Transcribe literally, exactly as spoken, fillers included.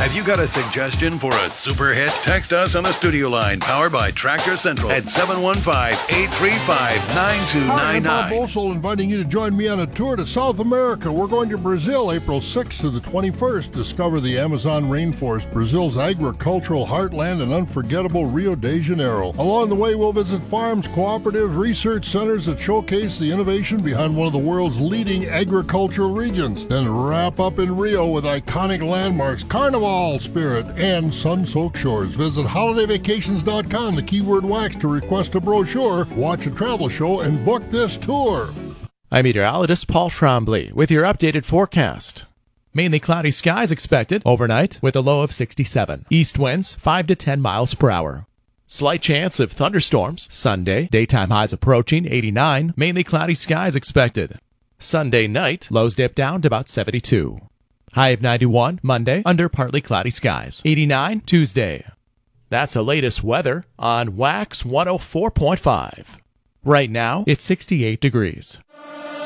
Have you got a suggestion for a super hit? Text us on the studio line, powered by Tractor Central, at seven one five, eight three five, nine two nine nine. Hi, I'm Bob Boesel, inviting you to join me on a tour to South America. We're going to Brazil April sixth to the twenty-first. Discover the Amazon rainforest, Brazil's agricultural heartland, and unforgettable Rio de Janeiro. Along the way, we'll visit farms, cooperatives, research centers that showcase the innovation behind one of the world's leading agricultural regions. Then wrap up in Rio with iconic landmarks, Carnival spirit, and sun-soaked shores. Visit holiday vacations dot com, the keyword wax, to request a brochure, watch a travel show, and book this tour. I'm meteorologist Paul Trombley with your updated forecast. Mainly cloudy skies expected overnight with a low of sixty-seven. East winds five to ten miles per hour. Slight chance of thunderstorms Sunday. Daytime highs approaching eighty-nine. Mainly cloudy skies expected. Sunday night, lows dip down to about seventy-two. High of ninety-one Monday, under partly cloudy skies. eighty-nine Tuesday. That's the latest weather on Wax one oh four point five. Right now, it's sixty-eight degrees.